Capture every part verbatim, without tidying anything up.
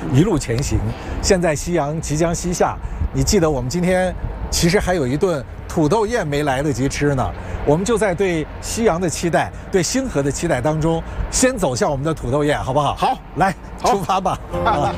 一路前行。现在夕阳即将西下，你记得我们今天其实还有一顿土豆宴没来得及吃呢。我们就在对夕阳的期待、对星河的期待当中，先走向我们的土豆宴，好不好？ 好， 来出发吧。啊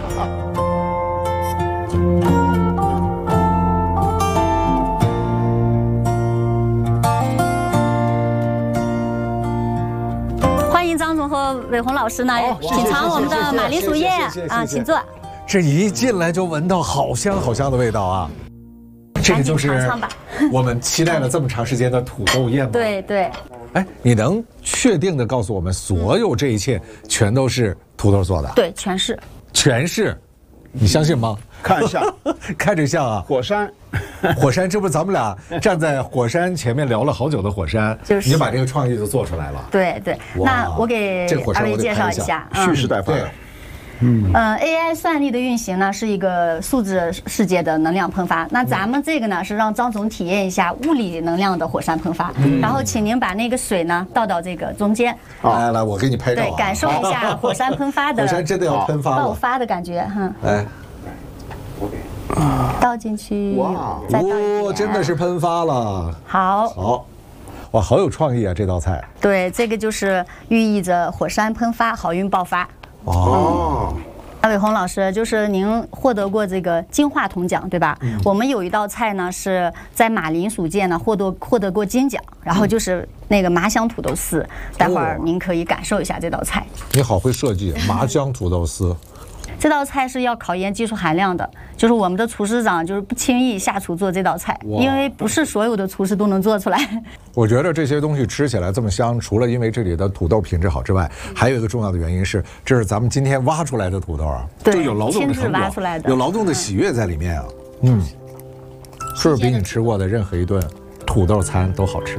欢迎张总和伟红老师呢品尝我们的马铃薯宴啊，请坐。 这一进来就闻到好香好香的味道啊！这个就是我们期待了这么长时间的土豆宴吗？ 对对。 哎，你能确定的告诉我们，所有这一切全都是土豆做的？ 对，全是。 全是，你相信吗？ 看像， 看着像啊！ 火山， 火山，这不是咱们俩站在火山前面聊了好久的火山， 就是你把这个创意就做出来了。 对对，那我给二位介绍一下， 蓄势待发。 嗯，呃 ，A I 算力的运行呢是一个数字世界的能量喷发。那咱们这个呢是让张总体验一下物理能量的火山喷发。嗯、然后请您把那个水呢倒到这个中间。 来来，我给你拍照、啊。 对，感受一下火山喷发的。 火山真的要喷发了。 爆发的感觉，哈。 来， 倒进去。 哇， 再倒一点。 哇，真的是喷发了。 好。 好。哇，好有创意啊！这道菜。 对，这个就是寓意着火山喷发，好运爆发。 哦， 那伟红老师，就是您获得过这个金话筒奖，对吧？嗯、我们有一道菜呢，是在马铃薯界呢获得获得过金奖，然后就是那个麻香土豆丝，待会儿您可以感受一下这道菜。 你好会设计麻香土豆丝。 这道菜是要考验技术含量的，就是我们的厨师长就是不轻易下厨做这道菜，因为不是所有的厨师都能做出来。 我觉得这些东西吃起来这么香，除了因为这里的土豆品质好之外，还有一个重要的原因是，这是咱们今天挖出来的土豆啊， 对， 就有劳动的成果，有劳动的喜悦在里面啊。嗯，是不是比你吃过的任何一顿土豆餐都好吃？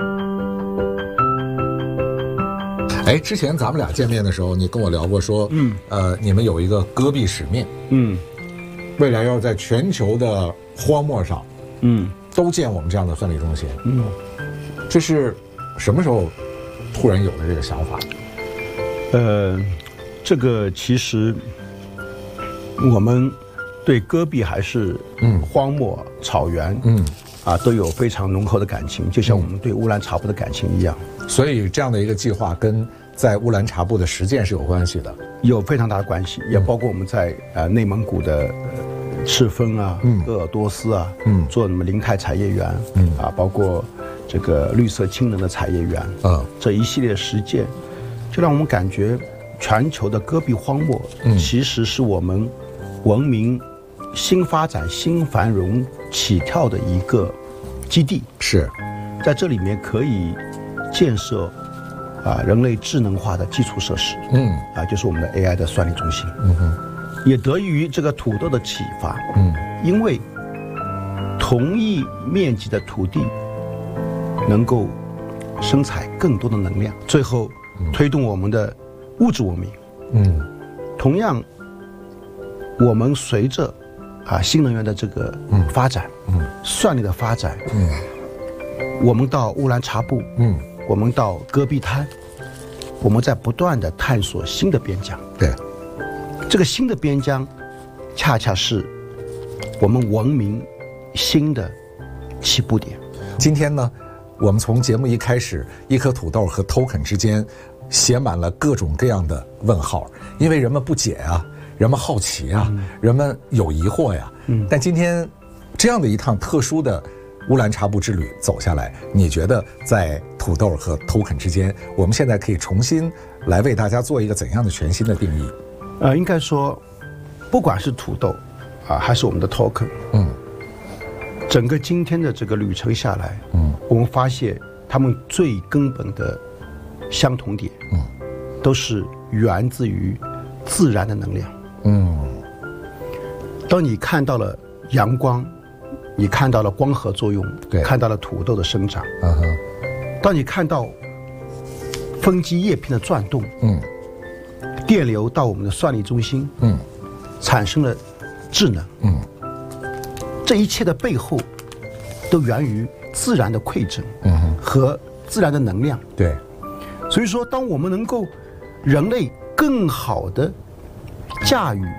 哎，之前咱们俩见面的时候，你跟我聊过说，嗯，呃，你们有一个戈壁使命，嗯，未来要在全球的荒漠上，嗯，都建我们这样的算力中心，嗯，这是什么时候突然有的这个想法？ 呃，这个其实我们对戈壁还是嗯荒漠、草原，嗯啊都有非常浓厚的感情，就像我们对乌兰察布的感情一样。 所以这样的一个计划跟在乌兰察布的实践是有关系的， 有非常大的关系，也包括我们在呃内蒙古的呃赤峰啊、嗯、鄂尔多斯啊，嗯，做什么林泰产业园，嗯啊，包括这个绿色氢能的产业园，嗯，这一系列的实践，就让我们感觉全球的戈壁荒漠，嗯，其实是我们文明新发展、新繁荣起跳的一个基地， 是在这里面可以建设啊人类智能化的基础设施，嗯啊就是我们的 A I 的算力中心，嗯哼，也得益于这个土豆的启发，嗯，因为同一面积的土地能够生产更多的能量，最后推动我们的物质文明，嗯，同样我们随着啊新能源的这个发展，嗯，算力的发展，嗯，我们到乌兰察布，嗯。我们到戈壁滩，我们在不断的探索新的边疆。 对， 这个新的边疆，恰恰是我们文明新的起步点。 今天呢，我们从节目一开始，一颗土豆和 token 之间写满了各种各样的问号，因为人们不解啊，人们好奇啊，嗯、人们有疑惑呀。嗯，但今天这样的一趟特殊的乌兰察布之旅走下来，你觉得在土豆和 token 之间，我们现在可以重新来为大家做一个怎样的全新的定义？ 呃，应该说，不管是土豆啊，还是我们的 token， 嗯，整个今天的这个旅程下来，嗯，我们发现他们最根本的相同点，嗯，都是源自于自然的能量，嗯。当你看到了阳光，你看到了光合作用，对，看到了土豆的生长，嗯哼。当你看到分基叶片的转动，嗯，电流到我们的算力中心，嗯，产生了智能，嗯，这一切的背后都源于自然的馈赠，嗯，和自然的能量， 对。 所以说，当我们能够人类更好的驾驭